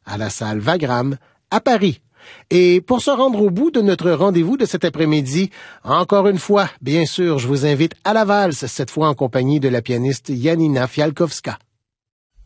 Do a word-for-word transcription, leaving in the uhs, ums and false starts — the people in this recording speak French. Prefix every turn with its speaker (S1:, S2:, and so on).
S1: à la salle Wagram, à Paris. Et pour se rendre au bout de notre rendez-vous de cet après-midi, encore une fois, bien sûr, je vous invite à la valse, cette fois en compagnie de la pianiste Janina Fialkowska.